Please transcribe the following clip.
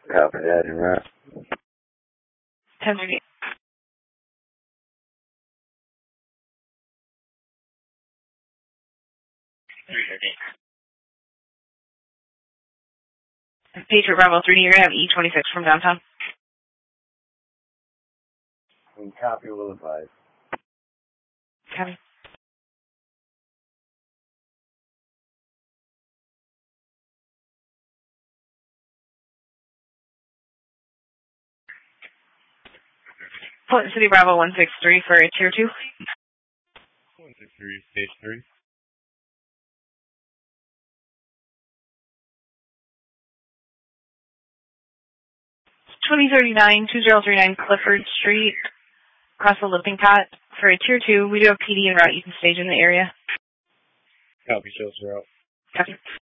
Copy that, and right. 10:30. Patriot Bravo 3, you're going to have E26 from downtown. And copy will advise. Copy. Fulton City Bravo 163 for Tier 2. 163, Stage 3. 2039, 2039 Clifford Street, across the Lipping Cot. For a Tier 2, we do have PD en route. You can stage in the area. Copy, shows route. Copy.